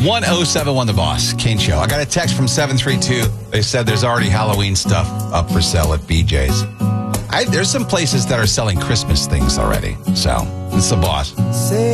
1071 The Boss, Kane Show. I got a text from 732. They said there's already Halloween stuff up for sale at BJ's. There's some places that are selling Christmas things already. So, it's The Boss.